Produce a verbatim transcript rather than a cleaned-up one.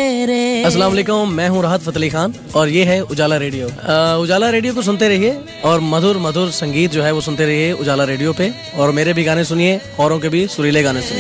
तेरे। अस्सलाम वालेकुम, मैं हूँ राहत फतेह अली खान और ये है उजाला रेडियो। आ, उजाला रेडियो को सुनते रहिए और मधुर मधुर संगीत जो है वो सुनते रहिए उजाला रेडियो पे। और मेरे भी गाने सुनिए, औरों के भी सुरीले गाने सुनिए।